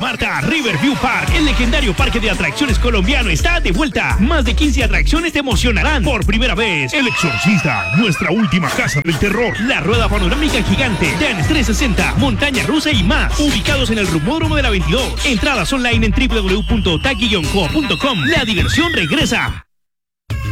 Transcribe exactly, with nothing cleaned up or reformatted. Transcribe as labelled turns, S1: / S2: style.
S1: Marta, Riverview Park, el legendario parque de atracciones colombiano, está de vuelta. Más de quince atracciones te emocionarán. Por primera vez, El Exorcista, nuestra última casa del terror. La rueda panorámica gigante, Dance trescientos sesenta, montaña rusa y más. Ubicados en el Rumódromo de la veintidós. Entradas online en w w w punto taki guion co punto com. La diversión regresa.